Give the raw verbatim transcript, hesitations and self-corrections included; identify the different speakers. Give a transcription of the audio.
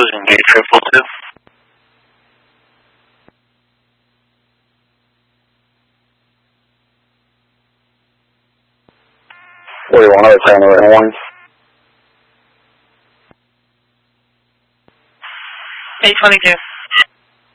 Speaker 1: closing, gate triple two.
Speaker 2: forty-one oh ten, right one.
Speaker 3: eight twenty-two.